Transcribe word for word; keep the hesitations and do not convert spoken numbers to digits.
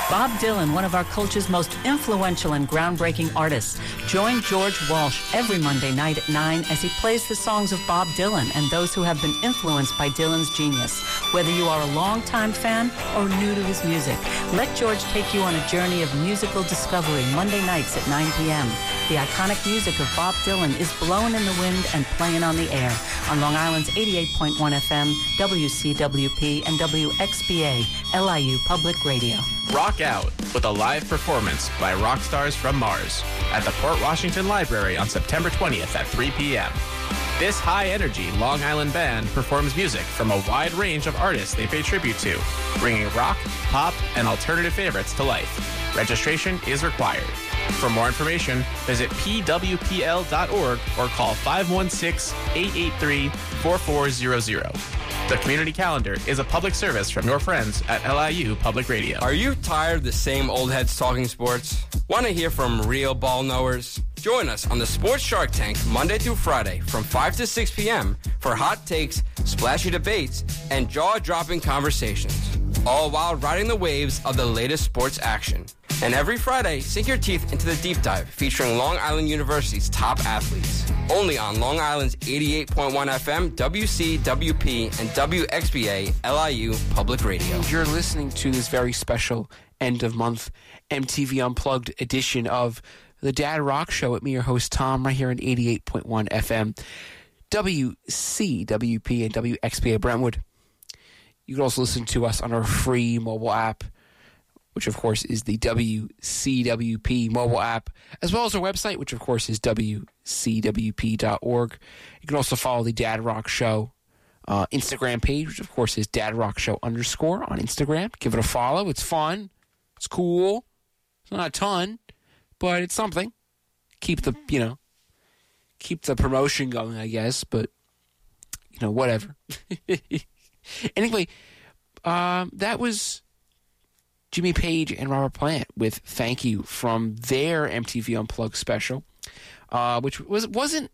Bob Dylan, one of our culture's most influential and groundbreaking artists. Join George Walsh every Monday night at nine as he plays the songs of Bob Dylan and those who have been influenced by Dylan's genius. Whether you are a longtime fan or new to his music, let George take you on a journey of musical discovery Monday nights at nine p.m. The iconic music of Bob Dylan is blowing in the wind and playing on the air on Long Island's eighty-eight point one F M, W C W P, and W X B A, L I U Public Radio. Rock out with a live performance by rock stars from Mars at the Port Washington Library on September twentieth at three p.m. This high-energy Long Island band performs music from a wide range of artists they pay tribute to, bringing rock, pop, and alternative favorites to life. Registration is required. For more information, visit p w p l dot org or call five one six, eight eight three, four four zero zero. The community calendar is a public service from your friends at L I U Public Radio. Are you tired of the same old heads talking sports? Want to hear from real ball knowers? Join us on the Sports Shark Tank Monday through Friday from five to six p.m. for hot takes, splashy debates, and jaw-dropping conversations, all while riding the waves of the latest sports action. And every Friday, sink your teeth into the deep dive featuring Long Island University's top athletes. Only on Long Island's eighty-eight point one F M, W C W P, and W X B A L I U Public Radio. You're listening to this very special end-of-month M T V Unplugged edition of The Dad Rock Show with me, your host, Tom, right here on eighty-eight point one F M, W C W P, and W X B A Brentwood. You can also listen to us on our free mobile app, which, of course, is the W C W P mobile app, as well as our website, which, of course, is w c w p dot org. You can also follow the Dad Rock Show uh, Instagram page, which, of course, is Dad Rock Show underscore on Instagram. Give it a follow. It's fun. It's cool. It's not a ton, but it's something. Keep the, you know, keep the promotion going, I guess, but, you know, whatever. Anyway, um, that was Jimmy Page and Robert Plant with Thank You from their M T V Unplugged special, uh, which was, wasn't